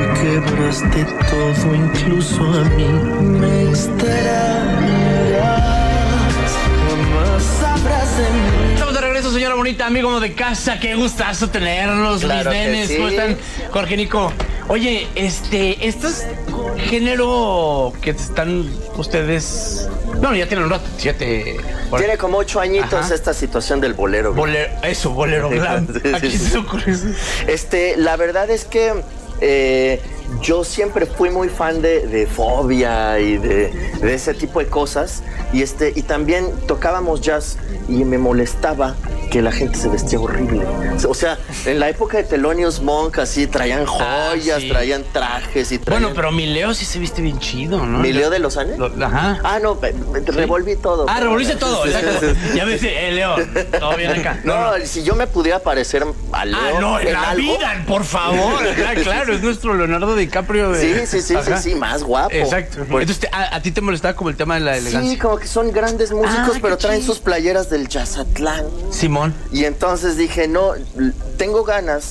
quebraste todo, incluso a mí me extrañarás, jamás sabrás de mí. Estamos de regreso, señora bonita, amigo de casa, qué gustazo tenerlos, claro, mis nenes, sí. ¿Cómo están? Jorge, Nico. Oye, este es género que están ustedes... No, ya tienen un rato, 7... Tiene como 8 añitos. Ajá. Esta situación del bolero. Bolero glam. Aquí se ocurre eso. La verdad es que yo siempre fui muy fan de Fobia y de ese tipo de cosas. Y también tocábamos jazz y me molestaba que la gente se vestía horrible. O sea, en la época de Thelonious Monk así traían joyas, sí. Traían trajes y traían... Bueno, pero mi Leo sí se viste bien chido, ¿no? ¿Mi Leo de los años? Ajá. Ah, no, revolví todo. Revolviste todo, Sí, exacto. sí. Ya ves, Leo, todo bien acá. No, si yo me pudiera parecer a Leo no, en la algo, vida, por favor. Claro, es nuestro Leonardo DiCaprio. Sí, más guapo. Exacto. Entonces, ¿a ti te molestaba como el tema de la elegancia? Sí, como que son grandes músicos, qué pero traen chido. sus playeras del Jazzatlán. Simón. Y entonces dije, no, tengo ganas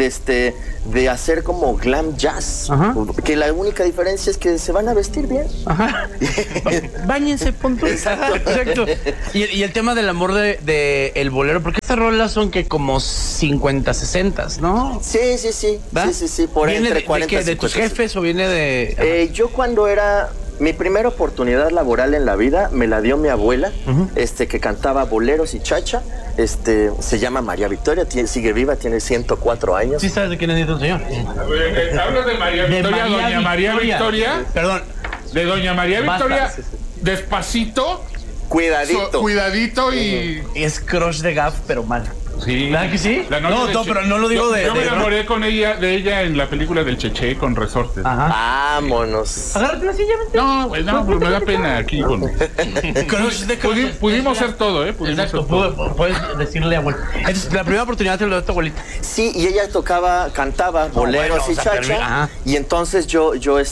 de hacer como glam jazz. Ajá. Que la única diferencia es que se van a vestir bien. Ajá. Báñense, punto. Exacto. Y el tema del amor de el bolero, porque estas rolas son que como 50, 60, ¿no? Sí. ¿Va? Sí. Por ¿Viene entre 40 de tus jefes o viene de...? Yo cuando era... Mi primera oportunidad laboral en la vida me la dio mi abuela, que cantaba boleros y chacha. Se llama María Victoria, sigue viva, tiene 104 años. ¿Sí sabes de quién es el señor? ¿Hablas de María Victoria, doña María Victoria? Perdón. De doña María Victoria, Basta. despacito, Cuidadito. cuidadito y... Es crush de Gaff, pero mal. Sí. ¿Verdad que sí? La noche No, del no, pero no lo digo de... Yo me enamoré de ella en la película del Cheche con Resortes. Ajá. Vámonos. Agárrate la silla, vente. No, güey, no, pues me da pena aquí con... Crush de Pudimos ser todo, Pudimos Exacto, ser todo. puedes decirle abuela. Entonces, la primera oportunidad te lo dio tu abuelita. Sí, y ella cantaba boleros bueno, y o sea, chacha. ajá. Y entonces yo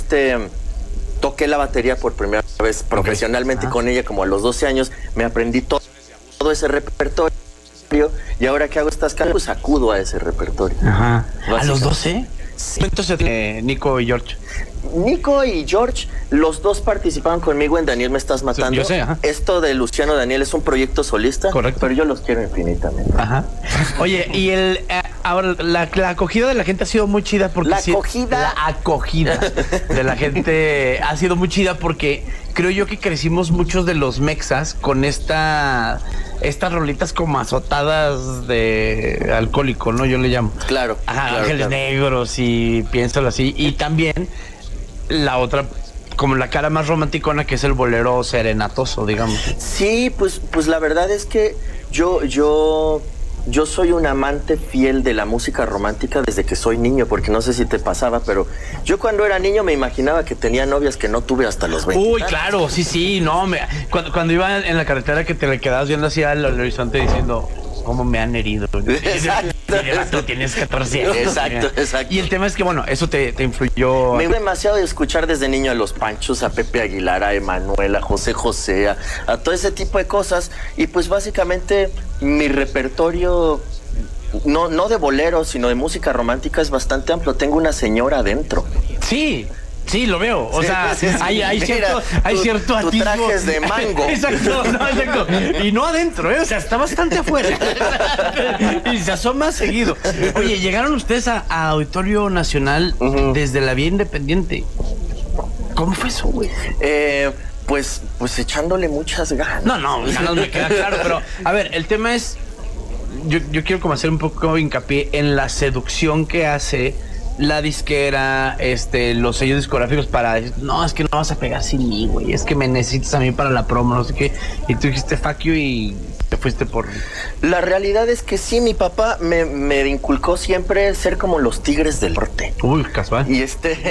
toqué la batería por primera vez profesionalmente con ella como a los 12 años. Me aprendí todo ese repertorio. Y ahora que hago estas canciones, pues acudo a ese repertorio. Ajá. ¿A los Básicamente. 12? Sí. Entonces, Nico y George. Nico y George, los dos participaron conmigo en Daniel Me Estás Matando. Yo sé, ajá. Esto de Luciano Daniel es un proyecto solista. Correcto. Pero yo los quiero infinitamente. Ajá. Oye, y ahora la acogida de la gente ha sido muy chida porque La acogida de la gente ha sido muy chida porque creo yo que crecimos muchos de los mexas con estas rolitas como azotadas de alcohólico, ¿no? Yo le llamo. Claro. Ajá, claro, Ángeles claro. Negros y piénsalo así. Y también la otra, como la cara más romanticona, que es el bolero serenatoso, digamos. Sí, pues la verdad es que yo soy un amante fiel de la música romántica desde que soy niño, porque no sé si te pasaba, pero yo cuando era niño me imaginaba que tenía novias que no tuve hasta los 20. Uy, claro, sí, no, cuando iba en la carretera que te le quedabas viendo así al horizonte diciendo, ¿cómo me han herido? Exacto. Tú tienes 14 años. Exacto. Y el tema es que, bueno, eso te influyó. Me gusta demasiado de escuchar desde niño a los Panchos, a Pepe Aguilar, a Emanuel, a José José, a todo ese tipo de cosas. Y pues básicamente mi repertorio, no de boleros, sino de música romántica es bastante amplio. Tengo una señora adentro. Sí, lo veo. O sea, sí. hay Mira, cierto tu atisbo. traje es de mango. Exacto. Y no adentro, ¿eh? O sea, está bastante afuera. Y se asoma seguido. Oye, llegaron ustedes a Auditorio Nacional desde la Vía Independiente. ¿Cómo fue eso, güey? Pues echándole muchas ganas. No, ganas me queda claro. Pero, a ver, el tema es... Yo quiero como hacer un poco hincapié en la seducción que hace la disquera, los sellos discográficos para decir, no, es que no vas a pegar sin mí, güey, es que me necesitas a mí para la promo, no sé qué, y tú dijiste fuck you y te fuiste por... La realidad es que sí, mi papá me inculcó siempre ser como los Tigres del Norte. Uy, casual. Y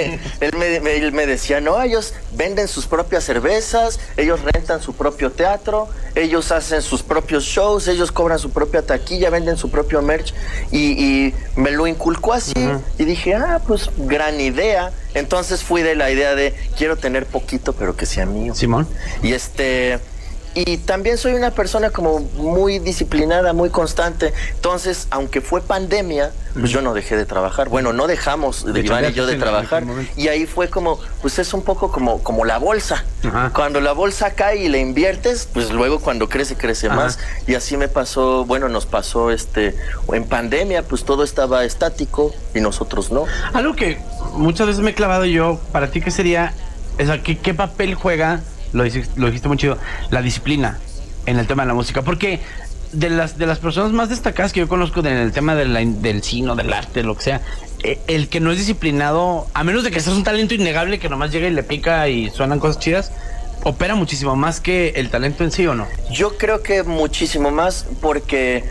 él me decía, no, ellos venden sus propias cervezas, ellos rentan su propio teatro, ellos hacen sus propios shows, ellos cobran su propia taquilla, venden su propio merch, y me lo inculcó así, y dije, pues gran idea. Entonces fui de la idea de quiero tener poquito pero que sea mío. Simón. Y Y también soy una persona como muy disciplinada, muy constante. Entonces, aunque fue pandemia, pues yo no dejé de trabajar. Bueno, no dejamos, Iván y yo, de trabajar. Y ahí fue como, pues es un poco como la bolsa. Ajá. Cuando la bolsa cae y le inviertes, pues luego cuando crece más. Y así me pasó, bueno, nos pasó en pandemia, pues todo estaba estático y nosotros no. Algo que muchas veces me he clavado yo, para ti, ¿qué sería? ¿Qué papel juega? Lo dijiste muy chido, la disciplina en el tema de la música, porque de las personas más destacadas que yo conozco en el tema del cine, del arte, lo que sea, el que no es disciplinado, a menos de que seas un talento innegable que nomás llega y le pica y suenan cosas chidas, opera muchísimo más que el talento en sí, ¿o no? Yo creo que muchísimo más, porque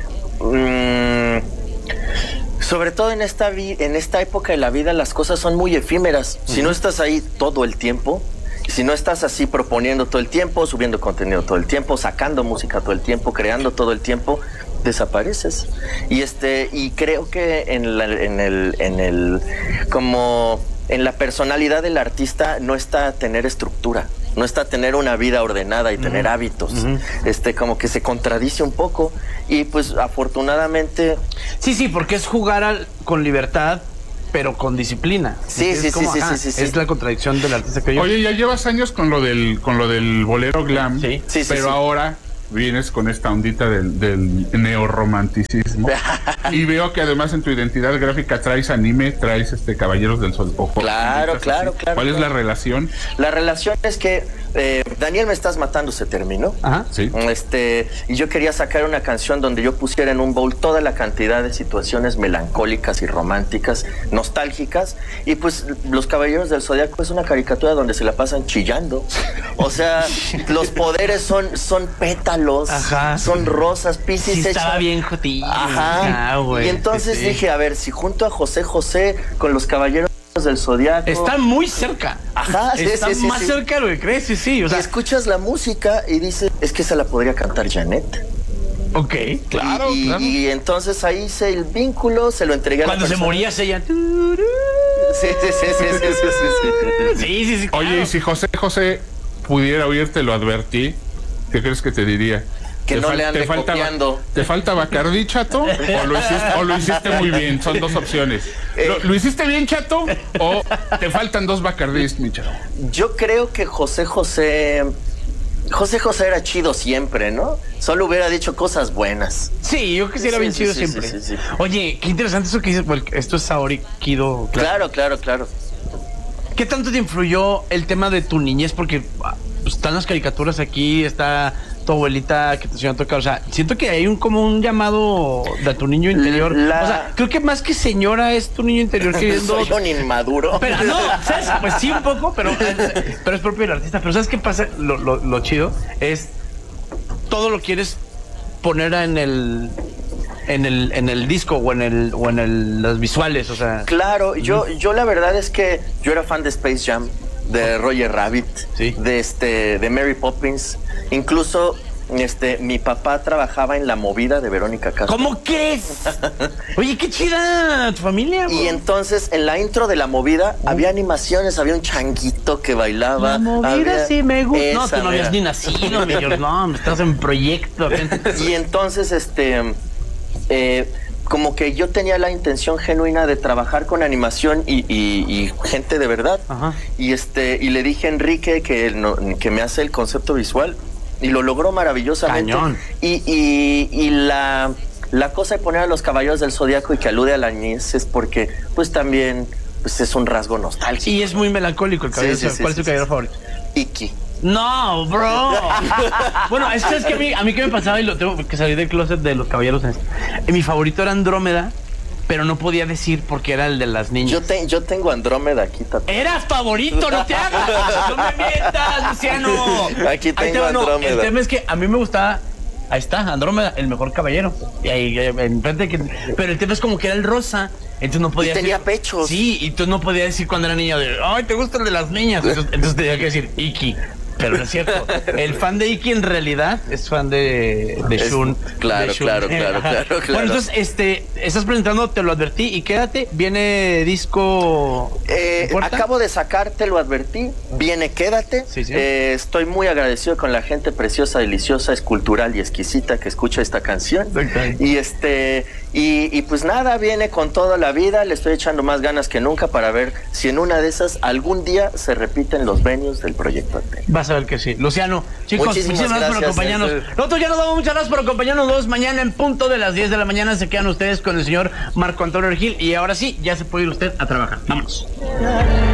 sobre todo en esta época de la vida las cosas son muy efímeras. Si no estás ahí todo el tiempo, si no estás así proponiendo todo el tiempo, subiendo contenido todo el tiempo, sacando música todo el tiempo, creando todo el tiempo, desapareces. Y creo que en la personalidad del artista no está tener estructura, no está tener una vida ordenada y tener hábitos. Como que se contradice un poco, y pues afortunadamente... Sí, porque es jugar con libertad, pero con disciplina. Sí. Es la contradicción del artista que yo. Oye, ya llevas años con lo del bolero glam, sí, pero ahora vienes con esta ondita del neorromanticismo. Y veo que además en tu identidad gráfica traes anime, traes Caballeros del Zodiaco. Claro. ¿Cuál es la relación? La relación es que Daniel, me estás matando se terminó. Ajá. Sí. Y yo quería sacar una canción donde yo pusiera en un bowl toda la cantidad de situaciones melancólicas y románticas, nostálgicas, y pues Los Caballeros del Zodiaco es una caricatura donde se la pasan chillando. O sea, los poderes son pétalos, ajá, son rosas, Piscis. Sí, estaba bien jotillo. Ajá. Y entonces dije, a ver, si junto a José José con Los Caballeros del Zodiaco. Está muy cerca. Ajá, está más cerca de lo que crees, sí. O sea, y escuchas la música y dices, es que esa la podría cantar Janet. Ok, claro. Y entonces ahí hice el vínculo, se lo entregué a la persona. Cuando se moría, se ella. Sí. Oye, y si José pudiera oírte, lo advertí, ¿qué crees que te diría? Que no le ande copiando. ¿Te falta Bacardí, Chato? ¿O lo hiciste muy bien? Son dos opciones. ¿Lo hiciste bien, Chato? ¿O te faltan dos Bacardís, mi Chato? Yo creo que José era chido siempre, ¿no? Solo hubiera dicho cosas buenas. Sí, yo quisiera bien chido siempre. Sí. Oye, qué interesante eso que dices, porque esto es Saori Kido. Claro. ¿Qué tanto te influyó el tema de tu niñez? Porque están las caricaturas aquí, está tu abuelita que te enseñó a tocar. O sea, siento que hay como un llamado de tu niño interior. O sea, creo que más que señora es tu niño interior queriendo... Soy un inmaduro. Pero no, ¿sabes? Pues sí, un poco, pero es propio del artista. Pero ¿sabes qué pasa? Lo chido es todo lo quieres poner en el disco o en los visuales, o sea. Claro, yo la verdad es que yo era fan de Space Jam, de Roger Rabbit, sí, de Mary Poppins. Incluso mi papá trabajaba en La Movida de Verónica Castro. ¿Cómo crees? Oye, qué chida tu familia, bro. Y entonces en la intro de La Movida había animaciones, había un changuito que bailaba. La Movida sí me gusta. No, tú no habías ni nacido, no, estás en proyecto. Y entonces como que yo tenía la intención genuina de trabajar con animación y gente de verdad. Ajá. Y le dije a Enrique que me hace el concepto visual y lo logró maravillosamente. Cañón. Y la cosa de poner a Los Caballeros del Zodiaco y que alude a la niñez es porque pues también pues es un rasgo nostálgico. Y es muy melancólico el caballero. Sí, ¿Cuál es tu caballero favorito? Iki. No, bro. Bueno, es que a mí qué me pasaba, y lo tengo que salir del closet de Los Caballeros. Mi favorito era Andrómeda, pero no podía decir porque era el de las niñas. Yo tengo Andrómeda aquí también. Eras favorito, no te hagas. No me mientas, Luciano. Aquí tengo Andrómeda. El tema es que a mí me gustaba. Ahí está, Andrómeda, el mejor caballero. Y ahí enfrente pero el tema es como que era el rosa. Entonces no podía decir. Tenía decir, pechos. Sí, y tú no podías decir cuando era niño ay, ¿te gusta el de las niñas? Entonces tenía que decir Iki. pero no es cierto. El fan de Iki en realidad es fan de Shun. Claro. Bueno, entonces, estás presentando Te lo advertí y quédate. Viene disco. Acabo de sacar Te lo advertí. Viene Quédate. Sí. Estoy muy agradecido con la gente preciosa, deliciosa, escultural y exquisita que escucha esta canción. Y pues nada, viene con toda la vida. Le estoy echando más ganas que nunca para ver si en una de esas algún día se repiten los venues del proyecto Atenea. Vas a ver que sí. Luciano, chicos, muchísimas gracias por acompañarnos. Nosotros ya nos damos muchas gracias por acompañarnos. Mañana en punto de las 10 de la mañana se quedan ustedes con el señor Marco Antonio Regil. Y ahora sí, ya se puede ir usted a trabajar. Vámonos.